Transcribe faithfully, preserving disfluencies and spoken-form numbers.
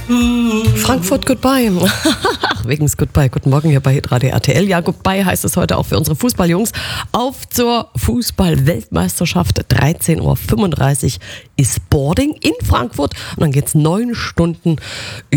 Frankfurt Goodbye. Wegen Goodbye. Guten Morgen hier bei Hitradio R T L. Ja, Goodbye heißt es heute auch für unsere Fußballjungs. Auf zur Fußball-Weltmeisterschaft. dreizehn Uhr fünfunddreißig ist Boarding in Frankfurt. Und dann geht's neun Stunden